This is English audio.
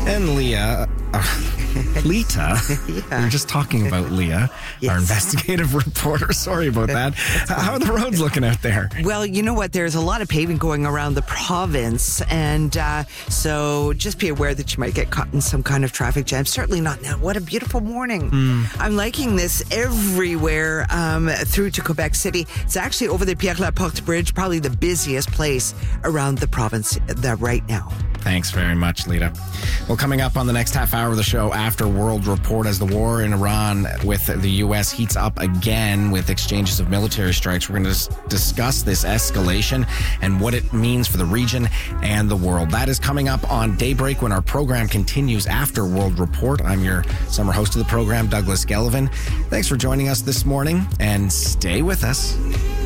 And Leah, Lita, Yeah. you're just talking about Leah, our investigative reporter. Sorry about that. How are the roads looking out there? Well, you know what? There's a lot of paving going around the province. And so just be aware that you might get caught in some kind of traffic jam. Certainly not now. What a beautiful morning. I'm liking this everywhere through to Quebec City. It's actually over the Pierre-Laporte Bridge, probably the busiest place around the province right now. Thanks very much, Lita. Well, coming up on the next half hour of the show after World Report, as the war in Iran with the U.S. heats up again with exchanges of military strikes, we're going to discuss this escalation and what it means for the region and the world. That is coming up on Daybreak when our program continues after World Report. I'm your summer host of the program, Douglas Gelvin. Thanks for joining us this morning, and stay with us.